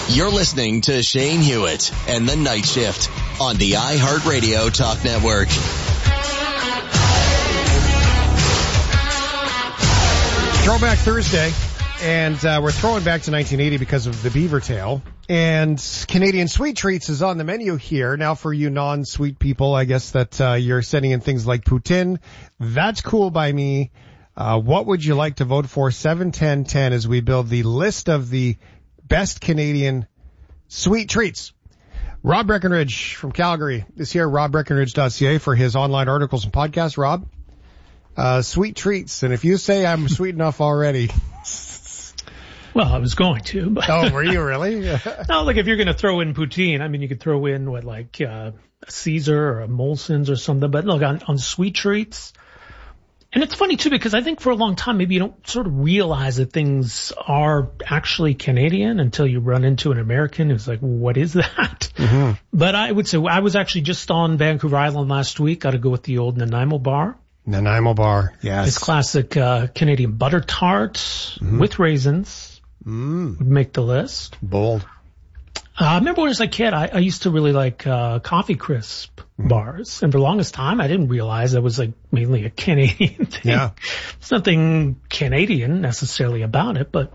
You're listening to Shane Hewitt and the Night Shift on the iHeartRadio Talk Network. Throwback Thursday, and we're throwing back to 1980 because of the beaver tail. And Canadian Sweet Treats is on the menu here. Now, for you non-sweet people, I guess that you're sending in things like poutine. That's cool by me. What would you like to vote for? 7-10-10 as we build the list of the best Canadian sweet treats. Rob Breckenridge from Calgary is here, robbreckenridge.ca, for his online articles and podcasts. Rob, sweet treats. And if you say I'm sweet enough already. Well, I was going to. But oh, were you really? No, like if you're going to throw in poutine, I mean, you could throw in a Caesar or a Molson's or something. But look, on sweet treats. And it's funny, too, because I think for a long time, maybe you don't sort of realize that things are actually Canadian until you run into an American who's like, what is that? Mm-hmm. But I would say I was actually just on Vancouver Island last week. Got to go with the old Nanaimo bar. Nanaimo bar, yes. It's classic Canadian butter tart with raisins would make the list. Bold. I remember when I was a kid, I used to really like Coffee Crisp bars. And for the longest time, I didn't realize that was like mainly a Canadian thing. Yeah. There's nothing Canadian necessarily about it, but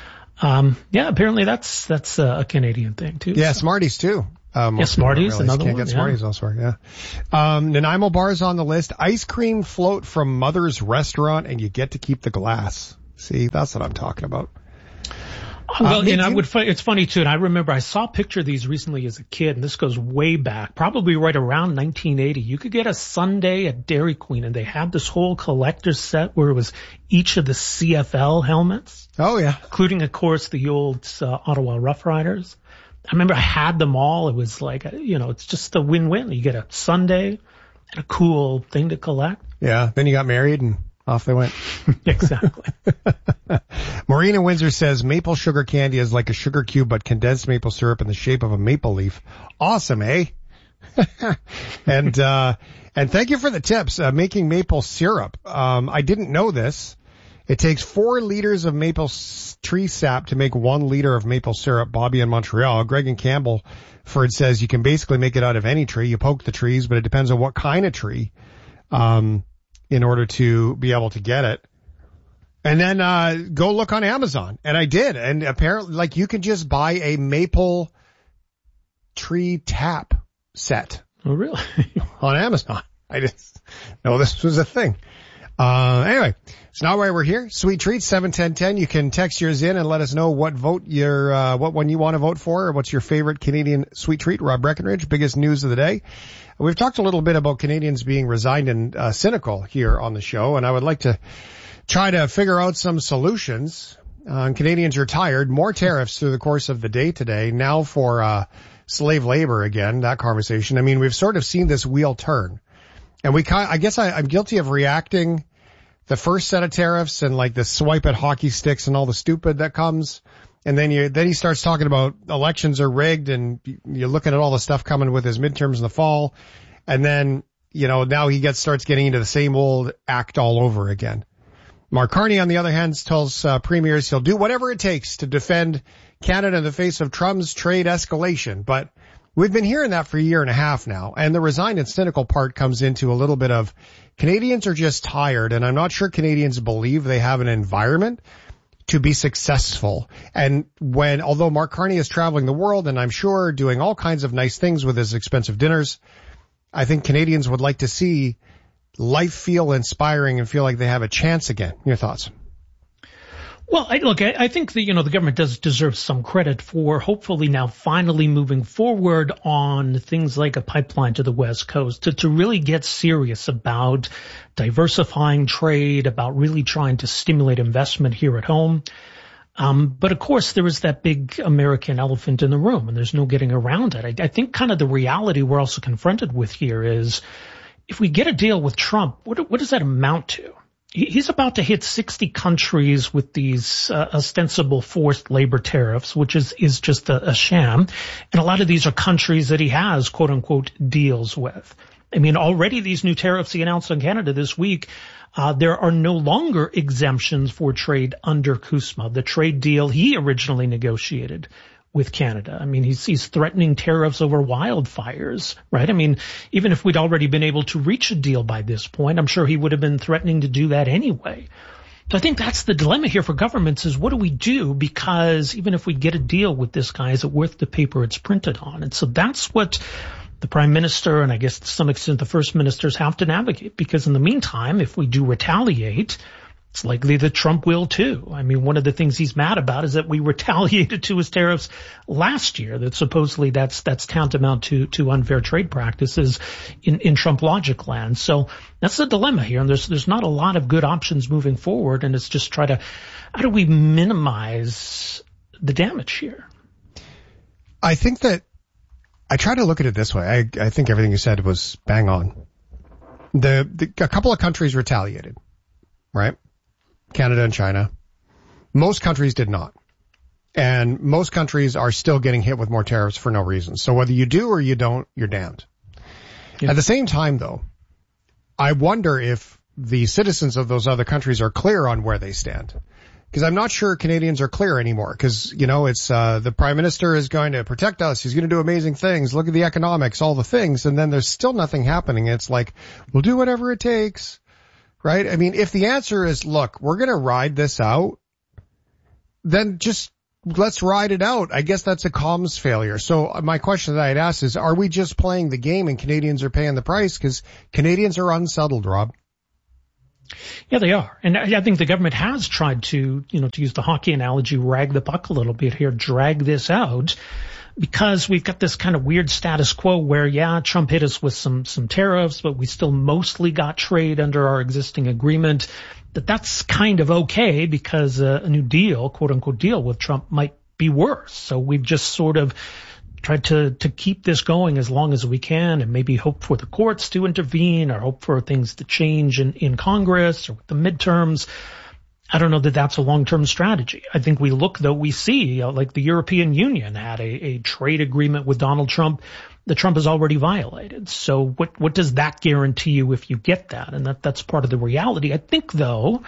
apparently that's a Canadian thing too. Yeah, Smarties too. Smarties, another one. Can't get Smarties elsewhere, yeah. Nanaimo bar's on the list. Ice cream float from Mother's Restaurant, and you get to keep the glass. See, that's what I'm talking about. Well, it's funny too, and I remember I saw a picture of these recently as a kid, and this goes way back, probably right around 1980. You could get a sundae at Dairy Queen, and they had this whole collector's set where it was each of the CFL helmets. Oh, yeah. Including, of course, the old Ottawa Rough Riders. I remember I had them all. It was like, it's just a win-win. You get a sundae and a cool thing to collect. Yeah, then you got married and off they went. Exactly. Maureen in Windsor says maple sugar candy is like a sugar cube, but condensed maple syrup in the shape of a maple leaf. Awesome, eh? And thank you for the tips. Making maple syrup. I didn't know this. It takes 4 liters of maple tree sap to make 1 liter of maple syrup. Bobby in Montreal. Greg and Campbellford says you can basically make it out of any tree. You poke the trees, but it depends on what kind of tree. In order to be able to get it. And then, go look on Amazon. And I did. And apparently, you can just buy a maple tree tap set. Oh, really? On Amazon. I just know this was a thing. Anyway, it's not why we're here. Sweet treats, 7-10-10. You can text yours in and let us know what one you want to vote for, or what's your favorite Canadian sweet treat. Rob Breckenridge, biggest news of the day. We've talked a little bit about Canadians being resigned and cynical here on the show, and I would like to try to figure out some solutions. Canadians are tired. More tariffs through the course of the day today. Now for slave labor again, that conversation. I mean, we've sort of seen this wheel turn. And I guess I'm guilty of reacting the first set of tariffs and the swipe at hockey sticks and all the stupid that comes. And then he starts talking about elections are rigged, and you're looking at all the stuff coming with his midterms in the fall. And then, now he starts getting into the same old act all over again. Mark Carney, on the other hand, tells premiers he'll do whatever it takes to defend Canada in the face of Trump's trade escalation. But we've been hearing that for a year and a half now. And the resigned and cynical part comes into a little bit of Canadians are just tired. And I'm not sure Canadians believe they have an environment to be successful. And although Mark Carney is traveling the world and I'm sure doing all kinds of nice things with his expensive dinners, I think Canadians would like to see life feel inspiring and feel like they have a chance again. Your thoughts? Well, I think the government does deserve some credit for hopefully now finally moving forward on things like a pipeline to the West Coast to really get serious about diversifying trade, about really trying to stimulate investment here at home. But of course there is that big American elephant in the room, and there's no getting around it. I think kind of the reality we're also confronted with here is if we get a deal with Trump, what does that amount to? He's about to hit 60 countries with these ostensible forced labor tariffs, which is just a sham. And a lot of these are countries that he has, quote unquote, deals with. I mean, already these new tariffs he announced on Canada this week, there are no longer exemptions for trade under CUSMA, the trade deal he originally negotiated with Canada. I mean, he's threatening tariffs over wildfires, right? I mean, even if we'd already been able to reach a deal by this point, I'm sure he would have been threatening to do that anyway. So I think that's the dilemma here for governments is what do we do? Because even if we get a deal with this guy, is it worth the paper it's printed on? And so that's what the Prime Minister and I guess to some extent the First Ministers have to navigate. Because in the meantime, if we do retaliate, it's likely that Trump will too. I mean, one of the things he's mad about is that we retaliated to his tariffs last year, that supposedly that's tantamount to unfair trade practices in Trump logic land. So that's the dilemma here. And there's not a lot of good options moving forward. And it's just how do we minimize the damage here? I think that I try to look at it this way. I think everything you said was bang on. A couple of countries retaliated, right? Canada and China. Most countries did not. And most countries are still getting hit with more tariffs for no reason. So whether you do or you don't, you're damned. Yeah. At the same time, though, I wonder if the citizens of those other countries are clear on where they stand. Because I'm not sure Canadians are clear anymore. Because, it's the Prime Minister is going to protect us. He's going to do amazing things. Look at the economics, all the things. And then there's still nothing happening. It's like, we'll do whatever it takes. Right? I mean, if the answer is, look, we're going to ride this out, then just let's ride it out. I guess that's a comms failure. So my question that I'd ask is, are we just playing the game and Canadians are paying the price? Because Canadians are unsettled, Rob. Yeah, they are. And I think the government has tried to, to use the hockey analogy, rag the puck a little bit here, drag this out. Because we've got this kind of weird status quo where, Trump hit us with some tariffs, but we still mostly got trade under our existing agreement. That's kind of okay because a new deal, quote unquote deal with Trump might be worse. So we've just sort of tried to keep this going as long as we can and maybe hope for the courts to intervene or hope for things to change in Congress or with the midterms. I don't know that that's a long-term strategy. I think we see, like the European Union had a trade agreement with Donald Trump that Trump has already violated. So what does that guarantee you if you get that? And that's part of the reality. I think though,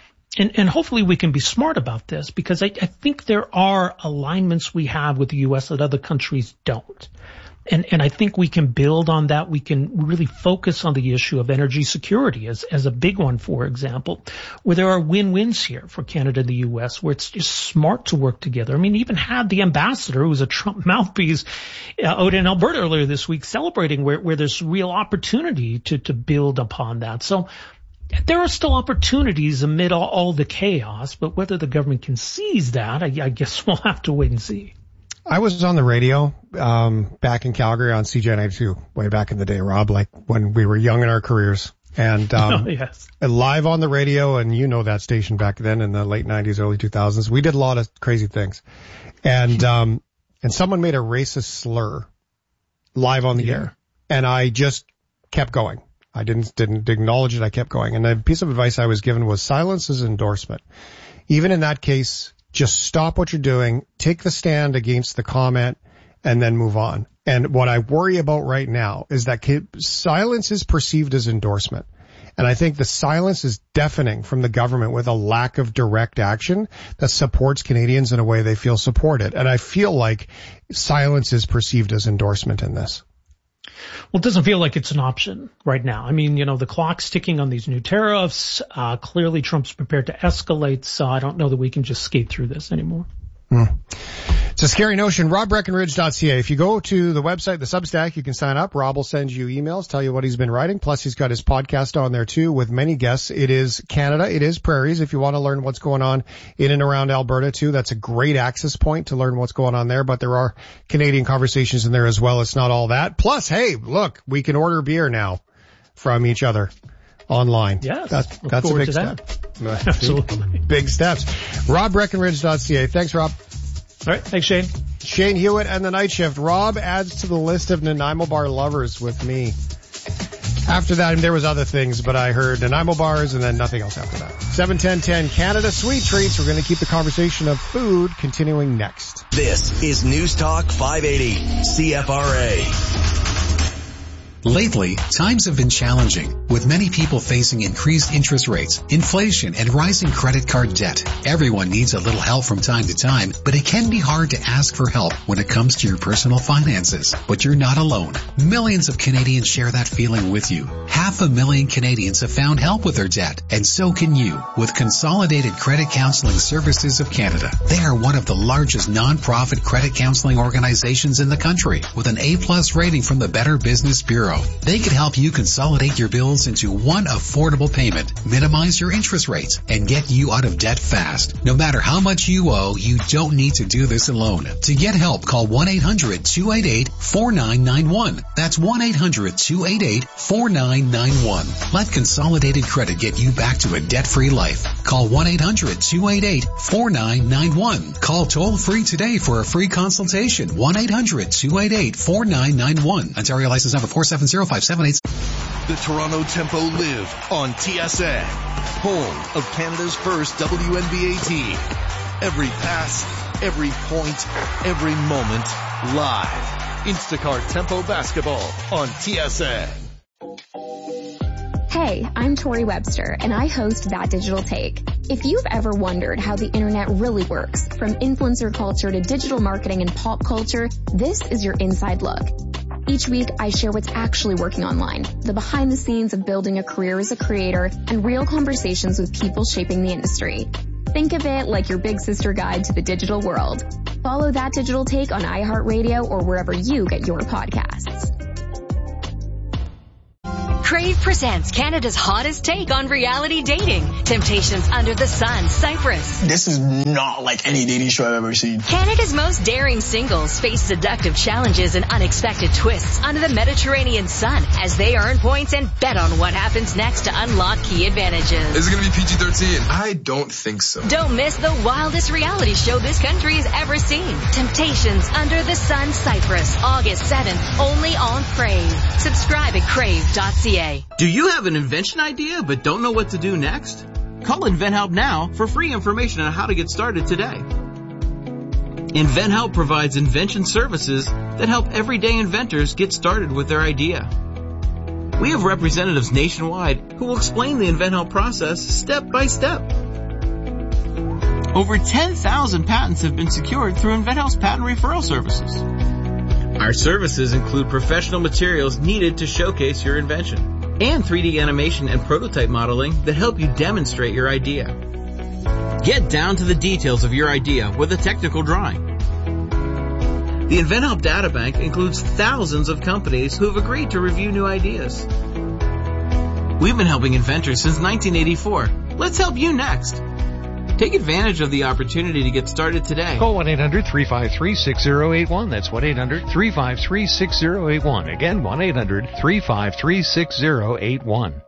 and hopefully we can be smart about this because I think there are alignments we have with the U.S. that other countries don't. And I think we can build on that. We can really focus on the issue of energy security as a big one, for example, where there are win-wins here for Canada and the U.S., where it's just smart to work together. I mean, even had the ambassador, who was a Trump mouthpiece, out in Alberta earlier this week celebrating where there's real opportunity to build upon that. So there are still opportunities amid all the chaos, but whether the government can seize that, I guess we'll have to wait and see. I was on the radio back in Calgary on CJ92 way back in the day, Rob, like when we were young in our careers. And yes. Live on the radio, and that station back then in the late 90s, early 2000s, we did a lot of crazy things. And someone made a racist slur live on the air, and I just kept going. I didn't acknowledge it. I kept going. And the piece of advice I was given was silence is endorsement. Even in that case, just stop what you're doing, take the stand against the comment, and then move on. And what I worry about right now is that silence is perceived as endorsement. And I think the silence is deafening from the government with a lack of direct action that supports Canadians in a way they feel supported. And I feel like silence is perceived as endorsement in this. Well, it doesn't feel like it's an option right now. I mean, the clock's ticking on these new tariffs. Clearly Trump's prepared to escalate, so I don't know that we can just skate through this anymore. It's a scary notion. RobBreckenridge.ca. If you go to the website, the Substack, you can sign up. Rob will send you emails, tell you what he's been writing. Plus, he's got his podcast on there too with many guests. It is Canada. It is Prairies. If you want to learn what's going on in and around Alberta too, that's a great access point to learn what's going on there. But there are Canadian conversations in there as well. It's not all that. Plus, hey, look, we can order beer now from each other online. Yes. That's a big step. Absolutely. Big steps. RobBreckenridge.ca. Thanks, Rob. All right. Thanks, Shane. Shane Hewitt and the Night Shift. Rob adds to the list of Nanaimo Bar lovers with me. After that, there was other things, but I heard Nanaimo bars and then nothing else after that. 7:10 Canada Sweet Treats. We're going to keep the conversation of food continuing next. This is News Talk 580 CFRA. Lately, times have been challenging, with many people facing increased interest rates, inflation, and rising credit card debt. Everyone needs a little help from time to time, but it can be hard to ask for help when it comes to your personal finances. But you're not alone. Millions of Canadians share that feeling with you. 500,000 Canadians have found help with their debt, and so can you, with Consolidated Credit Counseling Services of Canada. They are one of the largest non-profit credit counseling organizations in the country, with an A+ rating from the Better Business Bureau. They can help you consolidate your bills into one affordable payment, minimize your interest rates, and get you out of debt fast. No matter how much you owe, you don't need to do this alone. To get help, call 1-800-288-4991. That's 1-800-288-4991. Let Consolidated Credit get you back to a debt-free life. Call 1-800-288-4991. Call toll-free today for a free consultation. 1-800-288-4991. Ontario license number 4705778. The Toronto Tempo live on TSN, home of Canada's first WNBA team. Every pass, every point, every moment, live. Instacart Tempo Basketball on TSN. Hey, I'm Tori Webster, and I host That Digital Take. If you've ever wondered how the internet really works, from influencer culture to digital marketing and pop culture, this is your inside look. Each week, I share what's actually working online, the behind the scenes of building a career as a creator, and real conversations with people shaping the industry. Think of it like your big sister guide to the digital world. Follow That Digital Take on iHeartRadio or wherever you get your podcasts. Crave presents Canada's hottest take on reality dating. Temptations Under the Sun, Cyprus. This is not like any dating show I've ever seen. Canada's most daring singles face seductive challenges and unexpected twists under the Mediterranean sun as they earn points and bet on what happens next to unlock key advantages. Is it going to be PG-13? I don't think so. Don't miss the wildest reality show this country has ever seen. Temptations Under the Sun, Cyprus, August 7th, only on Crave. Subscribe at crave.ca. Do you have an invention idea but don't know what to do next? Call InventHelp now for free information on how to get started today. InventHelp provides invention services that help everyday inventors get started with their idea. We have representatives nationwide who will explain the InventHelp process step by step. Over 10,000 patents have been secured through InventHelp's patent referral services. Our services include professional materials needed to showcase your invention and 3D animation and prototype modeling that help you demonstrate your idea. Get down to the details of your idea with a technical drawing. The InventHelp Databank includes thousands of companies who have agreed to review new ideas. We've been helping inventors since 1984. Let's help you next. Take advantage of the opportunity to get started today. Call 1-800-353-6081. That's 1-800-353-6081. Again, 1-800-353-6081.